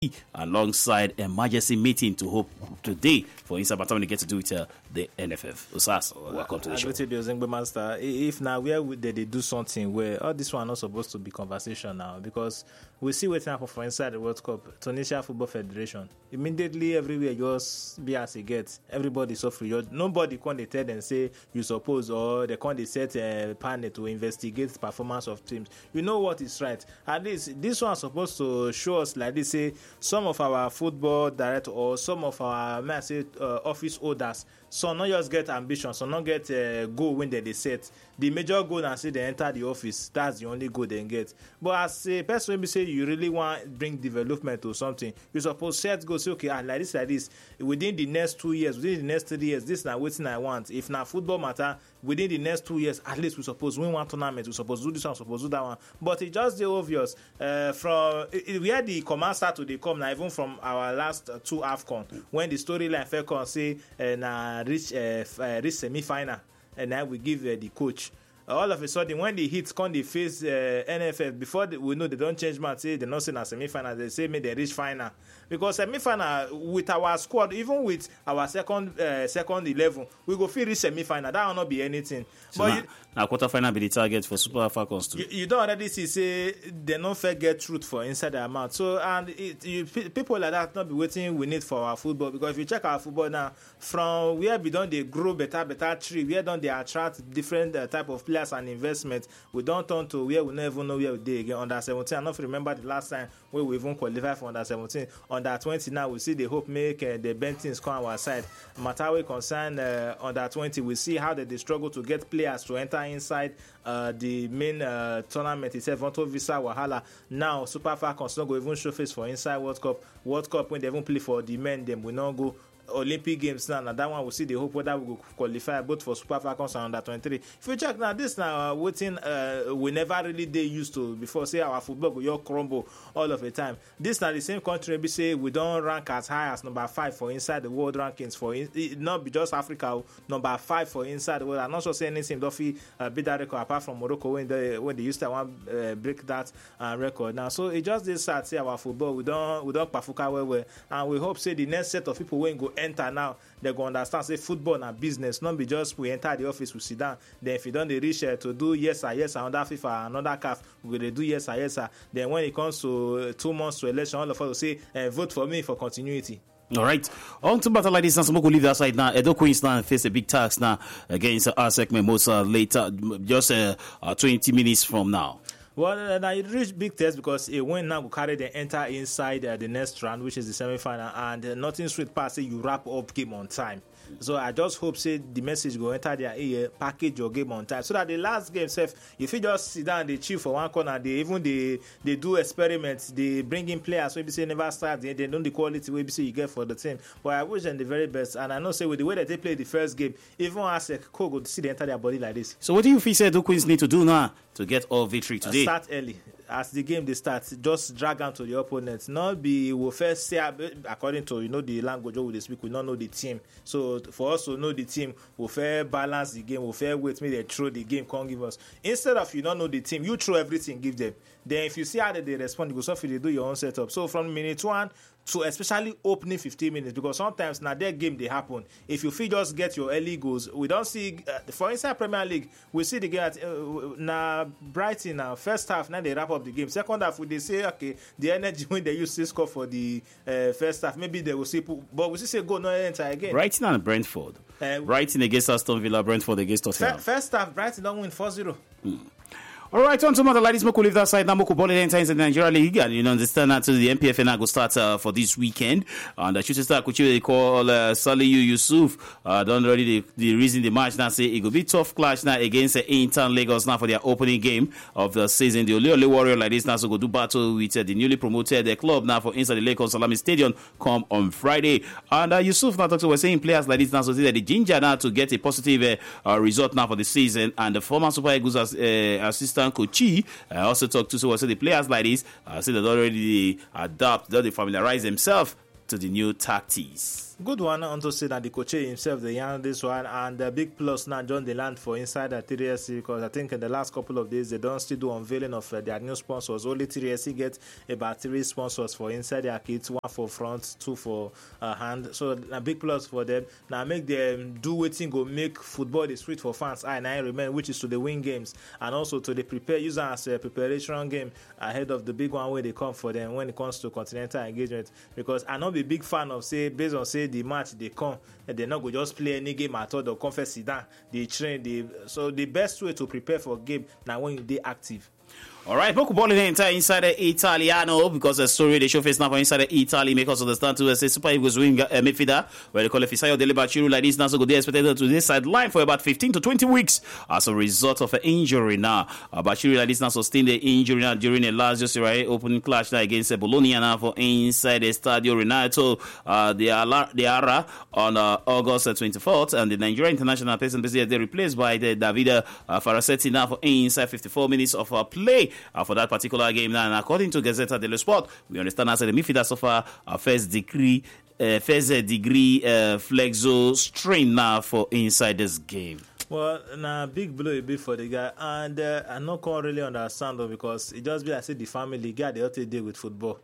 alongside emergency meeting to hope today for inside by the time they get to do with the NFF. Usas, welcome to the show. Master, if now where they do something where all this one not supposed to be conversation now, because we see what's happening for inside the World Cup, Tunisia Football Federation. Immediately everywhere just be as it gets. Everybody so free. Nobody can tell and say you suppose, or they can't set a panel to investigate the performance of teams. You know what is right. At least this one supposed to show us, like they say, some of our football director or some of our office holders, so not just get ambition, so not get goal when they set. The major goal and say they enter the office, that's the only goal they get. But as a person, say you really want to bring development to something, you suppose set go say, okay, like this, within the next 2 years, within the next 3 years, this is not what I want. If now football matter, within the next 2 years, at least we suppose win one tournament, we suppose do this one, we suppose do that one. But it just the obvious. We had the command start to the come now, even from our last two AFCON, when the storyline Falcon say reach semi-final, and now we give the coach. All of a sudden, when the hits come, they face NFF. Before we know they don't change match, say they're not saying a semi-final. They say maybe they reach final, because semi-final with our squad, even with our second 11, we go feel reach semi-final. That will not be anything. So but now quarter-final be the target for Super Falcons too. You don't already see say they don't get truth for inside their mouth. So and people like that not be waiting. We need for our football, because if you check our football now, from where we don't they grow better tree, where don't they attract different type of players and investment, we don't turn to where we never know where we did again. Under 17, I don't remember the last time where we even qualified for under 17. Under 20 now, we see the hope make the Bentons come our side. Matter we concern under 20, we see how they struggle to get players to enter inside the main tournament itself. Vonto Visa Wahala. Now Super Falcons not go even show face for inside World Cup when they even play for the men, them will not go Olympic Games now. Now that one we see the hope whether we will qualify both for Super Falcons and under 23. If you check now, this now waiting we never really they used to before. Say our football go crumble all of the time. This now the same country we say we don't rank as high as number 5 for inside the world rankings for not be just Africa, number 5 for inside the world. I'm not sure say anything Duffy beat that record apart from Morocco when they used to want break that record now. So it just this sad say our football we don't pafuka well, and we hope say the next set of people when go enter now, they go understand say football and business, not be just we enter the office, we sit down. Then if you don't reach to do yes sir, another FIFA, another CAF, we will do yes sir. Then when it comes to 2 months to election, all of us will say vote for me for continuity. All right. On to battle like this, and some will leave that side now. Edo Queensland face a big task now against our segment most later, just 20 minutes from now. Well, now it reached big test because a win now will carry the enter inside the next round, which is the semi-final, and nothing sweet pass say you wrap up game on time. So I just hope say the message go enter their ear, package your game on time, so that the last game self, if you just sit down, they chill for one corner, they do experiments, they bring in players so say never start, they know the quality we say you get for the team. But I wish them the very best, and I know say with the way that they play the first game, even as a coach go see they enter their body like this. So what do you feel say the Queens need to do now to get all victory today? Start early. As the game they start, just drag them to the opponent. Not be we first say according to the language we speak, we don't know the team. So for us to know the team, we fair balance the game, we fair wait, maybe they throw the game, can't give us. Instead of you don't know the team, you throw everything, give them. Then if you see how they respond, you go so you do your own setup. So from minute 1 to especially opening 15 minutes, because sometimes now their game they happen. If you feel just get your early goals, we don't see for inside Premier League, we see the game at now Brighton now first half now they wrap up the game. Second half they say okay the energy when they use to score for the first half, maybe they will see, but we see say go no enter again. Brighton and Brentford. Brighton against Aston Villa, Brentford against Tottenham. First half Brighton don't win 4-0. All right, on to the ladies. Moko leave that side. Now Moko ball enter into the Nigeria League. And you understand that the MPFL now go start for this weekend. And the shooting star coach they call Saliu Yusuf. Done already the reason the match now say it will be tough clash now against Inter Lagos now for their opening game of the season. The Ole Warrior like this now so go do battle with the newly promoted club now for inside the Lagos Salami Stadium come on Friday. And Yusuf now talks about saying players like this now so that the ginger now to get a positive result now for the season. And the former Super Eagles assistant Kochi also talked to the players like this say that already adapt, that they familiarize themselves to the new tactics. Good one to say that the coach himself, the young this one, and the big plus now John the land for inside the TSC, because I think in the last couple of days they don't still do unveiling of their new sponsors. Only TSC get about 3 sponsors for inside their kits, 1 for front, 2 for hand. So a big plus for them. Now make them do waiting go make football the street for fans. I remain, which is to the win games and also to the prepare user as a preparation game ahead of the big one where they come for them when it comes to continental engagement. Because I not be big fan of say based on say the match they come and they not go just play any game at all. They'll come first sit down, they train. So the best way to prepare for a game now when you they active. All right, Poco Ball inside the Italiano, because the story they show face now for inside the Italy make us understand to say Super Eagles wing midfielder where they call it Fisayo Dele Bashiru like this now, so go they expected to this sideline for about 15 to 20 weeks as a result of an injury now. Bashiru like this now sustained the injury now during the last just right opening clash now against Bologna now for inside the Stadio Renato the Ara on August 24th, and the Nigerian international person basically replaced by the Davide Farasetti now for inside 54 minutes of play. For that particular game now, and according to Gazzetta dello Sport, we understand as the midfielder suffer a first degree flexo strain now for inside this game. Well, now big blow a bit for the guy, and I not can't really understand though, because it just be I say the family guy they ought to deal with football.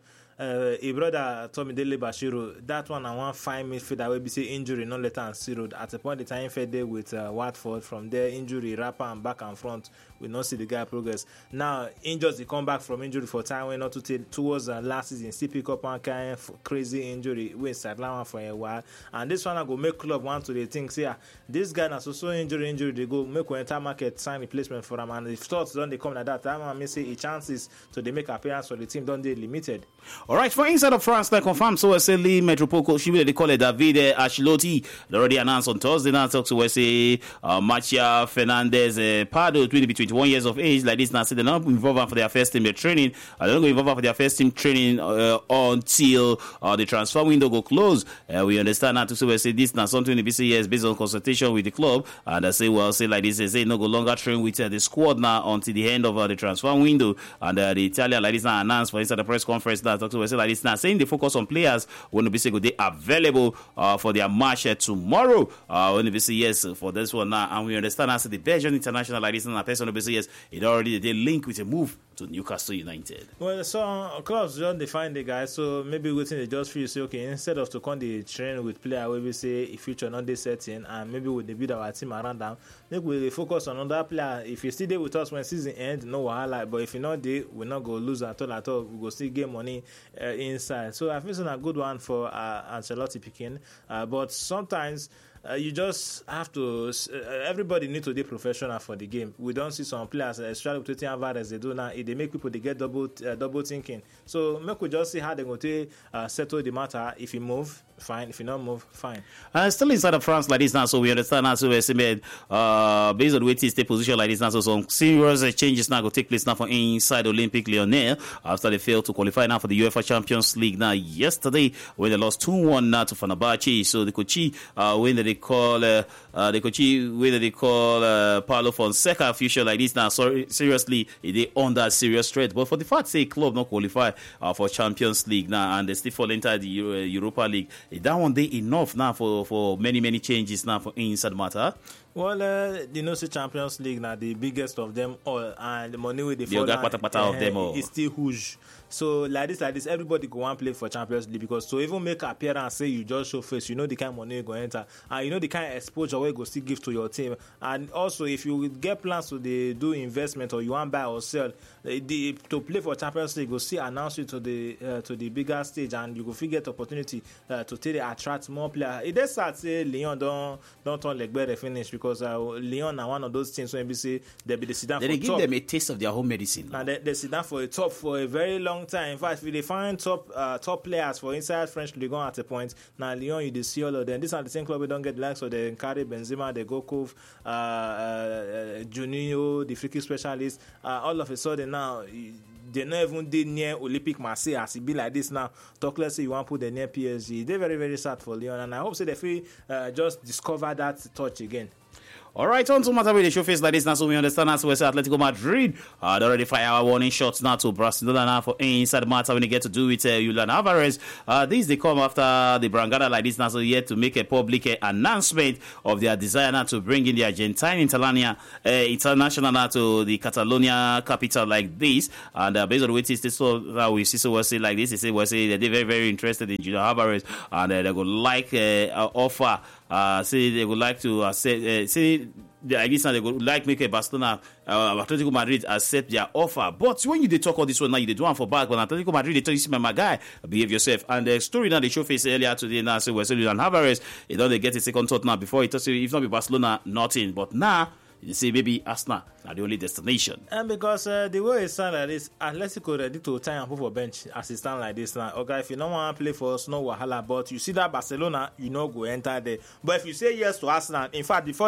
A brother told me Dele Bashiru, that one I want 5 midfielder will be say injury, not let and zero. At the point the time fed there with Watford, from there injury, rapper and back and front, we not see the guy progress. Now injuries, he come back from injury for time when not to take towards last season, still pick up one kind of crazy injury, we sideline for a while, and this one I go make club want to they think say this guy na so injury they go make when enter market sign replacement for him, and if thoughts don't they come like that time I may say a chances to they make appearance for the team don't they limited. All right, for inside of France, like confirmed, so Wesley Metropole coach, they call it David Ancelotti. They already announced on Thursday. Now talk to Wesley Machia Fernandez Pardo, 21 years of age. Like this, now say they're not involved for their first team training. They're not going to involve for their first team training until the transfer window go close. We understand now to say we say this now something the BC is based on consultation with the club, and they say well say like this, they say no go longer train with the squad now until the end of the transfer window, and the Italian like this now announced for inside the press conference now. So we say like this now, saying they focus on players when the BC go they available for their match tomorrow. When the BC yes for this one now, and we understand as the Belgian international like this now, person BC yes, it already they link with a move to Newcastle United. Well, so clubs don't define the guy, so maybe within they just feel say okay, instead of to come the train with player where we say if future not they setting, and maybe we build our team around them, maybe we focus on other player. If you still there with us when season end, no highlight, but if you not there, we're not go lose at all. We go still get money inside. So I think it's a good one for Ancelotti picking, but sometimes you just have to everybody need to be professional for the game. We don't see some players especially with Tottenham as they do now, they make people they get double thinking. So make we just see how they go to settle the matter. If you move, fine. If you not move, fine. Still inside of France like this now, so we understand now, so we're based on where to stay position like this now, so some serious changes now go take place now for inside Olympique Lyonnais after they failed to qualify now for the UEFA Champions League now yesterday when they lost 2-1 now to Fenerbahce. So the coach when they call Paulo Fonseca future like this now, seriously they under serious threat. But for the fact say club not qualify for Champions League now and they still fall into the Europa League, that one day enough now for many changes now for inside matter. Well, the Champions League now the biggest of them all, and the money with the fall of them all. Is still huge. So like this, everybody go and play for Champions League, because to even make appearance, say you just show face, you know the kind of money you go enter, and you know the kind of exposure you go still give to your team. And also, if you get plans to do investment or you want buy or sell, to play for Champions League, go see announce you to the bigger stage, and you go get opportunity to attract more players. It does start say Lyon don't turn like better finish, because Lyon are one of those teams when we say they be the sit down for they give top. them a taste of their home medicine. And they sit down for a top for a very long time. In fact, if they find top players for inside French Ligue 1 at a point, now Lyon you see all of them. These are the same club we don't get likes, so they carry Benzema, they Gokov, Juninho, the free kick specialist. All of a sudden now they not even did near Olympique Marseille as it be like this now. Talk let's say you want to put them near PSG. They're very, very sad for Lyon, and I hope so they feel just discover that touch again. All right, on to matter with the show face like this now, so we understand as well. Say Atletico Madrid they already fire our warning shots now to Barcelona now for inside the matter when they get to do with Julian Alvarez. These they come after the Brangada like this now, so yet to make a public announcement of their desire now to bring in the Argentine international now to the Catalonia capital like this. And based on what is so we see, so we'll say like this, they say they're very very interested in Julian Alvarez, and they would like offer. Say they would like to say like this now they would like make a Barcelona Atletico Madrid accept their offer. But when you talk all this one now, you do one for back. When Atletico Madrid they tell you, my guy, behave yourself. And the story now they show face earlier today now, so we're selling Alvarez. They get a second thought now before it tells you if not be Barcelona, nothing. But now you see maybe Arsenal are the only destination. And because the way it sounds like this, Atletico ready to tie and put for bench as it stands like this now. Okay, if you don't want to play for us, no wahala. But you see that Barcelona, you know, go enter there. But if you say yes to Arsenal, in fact, before